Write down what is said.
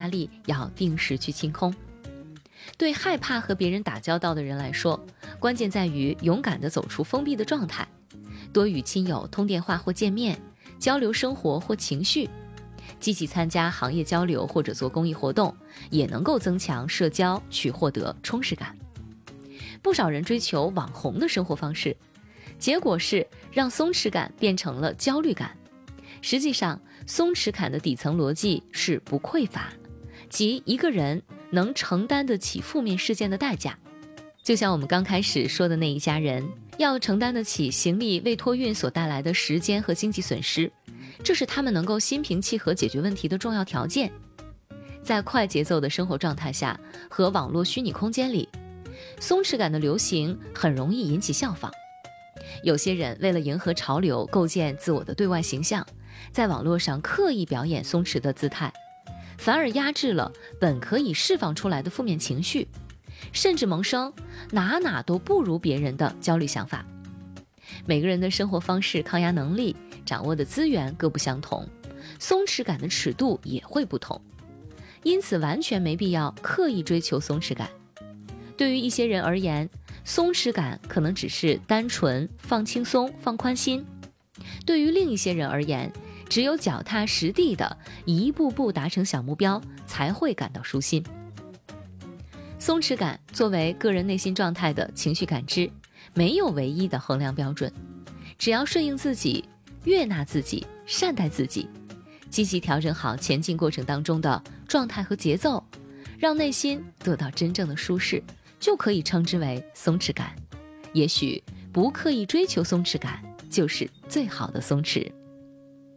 力要定时去清空。对害怕和别人打交道的人来说，关键在于勇敢地走出封闭的状态，多与亲友通电话或见面，交流生活或情绪，积极参加行业交流或者做公益活动，也能够增强社交，去获得充实感。不少人追求网红的生活方式，结果是让松弛感变成了焦虑感。实际上，松弛感的底层逻辑是不匮乏，即一个人能承担得起负面事件的代价。就像我们刚开始说的那一家人，要承担得起行李未托运所带来的时间和经济损失，这是他们能够心平气和解决问题的重要条件。在快节奏的生活状态下和网络虚拟空间里，松弛感的流行很容易引起效仿。有些人为了迎合潮流，构建自我的对外形象，在网络上刻意表演松弛的姿态，反而压制了本可以释放出来的负面情绪，甚至萌生哪都不如别人的焦虑想法。每个人的生活方式、抗压能力、掌握的资源各不相同，松弛感的尺度也会不同，因此完全没必要刻意追求松弛感。对于一些人而言，松弛感可能只是单纯放轻松、放宽心；对于另一些人而言，只有脚踏实地的一步步达成小目标，才会感到舒心。松弛感作为个人内心状态的情绪感知，没有唯一的衡量标准，只要顺应自己、悦纳自己、善待自己，积极调整好前进过程当中的状态和节奏，让内心得到真正的舒适，就可以称之为松弛感。也许不刻意追求松弛感，就是最好的松弛。